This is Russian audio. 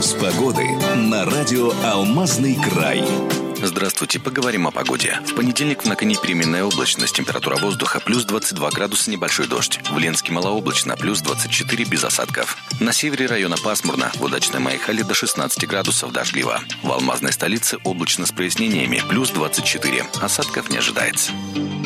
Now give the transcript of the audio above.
Прогноз погоды на радио «Алмазный край». Здравствуйте, поговорим о погоде. В понедельник в Наконе переменная облачность, температура воздуха плюс 22 градуса, небольшой дождь. В Ленске малооблачно, плюс 24 без осадков. На севере района пасмурно, в удачной Майхале до 16 градусов дождливо. В алмазной столице облачно с прояснениями, плюс 24. Осадков не ожидается.